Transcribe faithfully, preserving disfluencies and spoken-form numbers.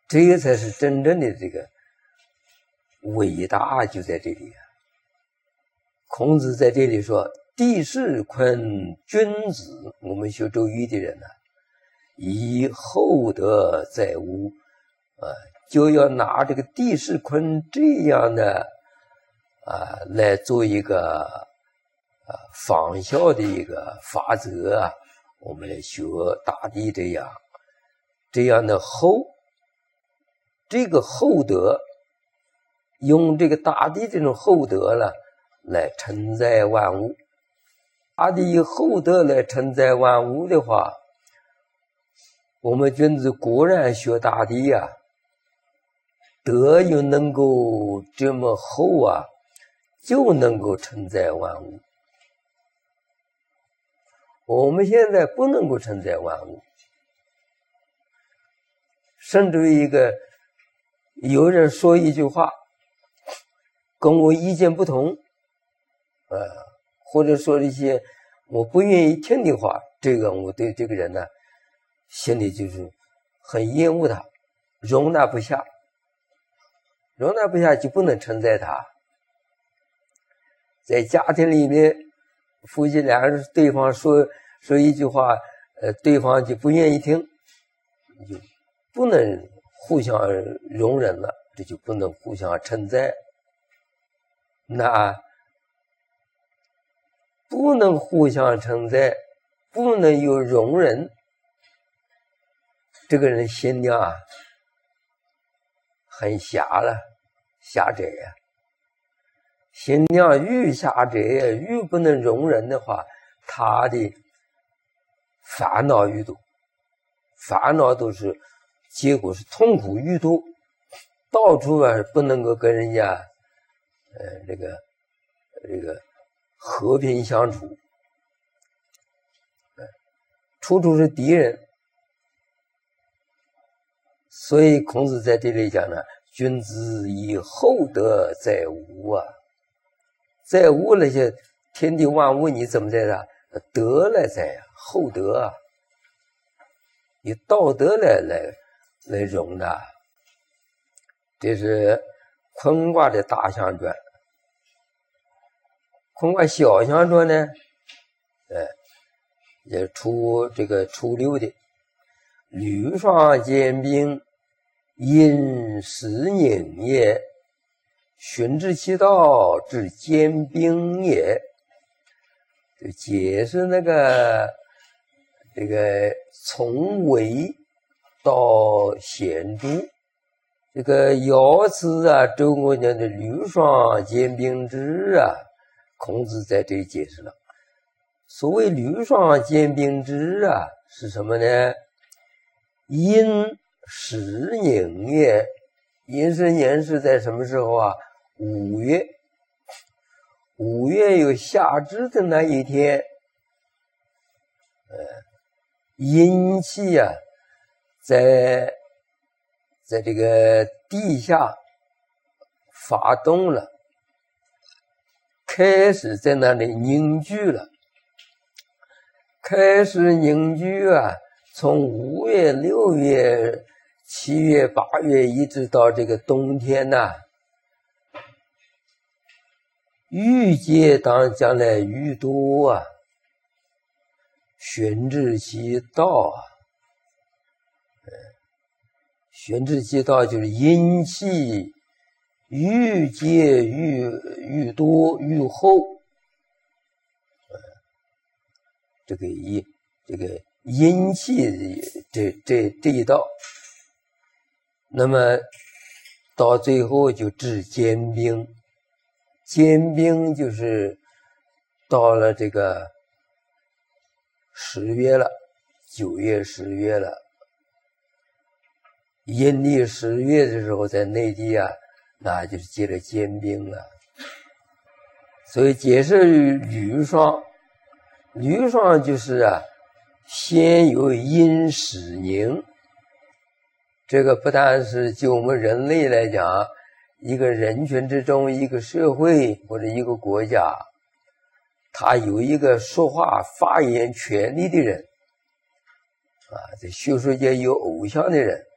这个才是真正的这个伟大，就在这里啊。孔子在这里说：“地势坤君子。”我们学周易的人呢、啊，以厚德载物，啊，就要拿这个地势坤这样的啊来做一个啊仿效的一个法则啊。我们来学大地这样这样的厚，这个厚德，用这个大地这种厚德了来承载万物。大地以厚德来承载万物的话，我们君子果然学大地啊，德又能够这么厚啊，就能够承载万物。我们现在不能够承载万物，甚至于一个有人说一句话跟我意见不同，呃，或者说一些我不愿意听的话，这个我对这个人呢，心里就是很厌恶他，容纳不下，容纳不下就不能承载他。在家庭里面，夫妻俩人对方说说一句话，呃，对方就不愿意听，就不能互相容忍了，这就不能互相称赞。那不能互相称赞，不能有容忍，这个人心量啊很狭了，狭窄呀、啊。心量愈狭窄，愈不能容忍的话，他的烦恼愈多，烦恼都是结果是痛苦愈多，到处啊不能够跟人家呃这个这个和平相处，呃处处是敌人。所以孔子在这里讲呢，君子以厚德载物啊，载物那些天地万物，你怎么载它？德来载啊，厚德啊，以道德来来来容纳。这是坤卦的大象传。坤卦小象传呢，呃，也初这个初六的，履霜坚冰，因时宁也。循之其道，至坚冰也。就解释那个这个从微到显著，这个爻辞啊，周国讲的履霜坚冰之啊，孔子在这里解释了。所谓履霜坚冰之啊，是什么呢？因时宁也。寅时年是在什么时候啊？五月，五月有夏至的那一天，呃，阴气啊，在在这个地下发动了，开始在那里凝聚了，开始凝聚啊，从五月、六月、七月、八月一直到这个冬天呐、啊，欲界当将来愈多啊，循之其道啊，循之其道就是阴气愈界愈愈多愈厚，这个阴这个阴气这这这一道。那么到最后就至坚冰，坚冰就是到了这个十月了，九月十月了，阴历十月的时候，在内地啊，那就是接着坚冰了。所以解释履霜，履霜就是啊，先有阴始凝。这个不但是就我们人类来讲，一个人群之中，一个社会或者一个国家，他有一个说话发言权利的人啊，在学术界有偶像的人，